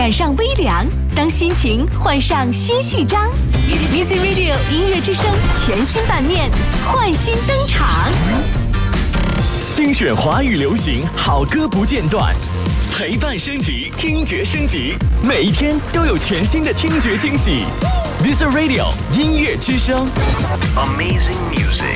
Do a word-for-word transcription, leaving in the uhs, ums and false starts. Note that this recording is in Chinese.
赶上微凉，当心情换上新序章。Music Radio 音乐之声全新版面，焕新登场。 精选华语流行好歌不间断，陪伴升级，听觉升级，每一天都有全新的听觉惊喜。Music Radio 音乐之声 ，Amazing Music。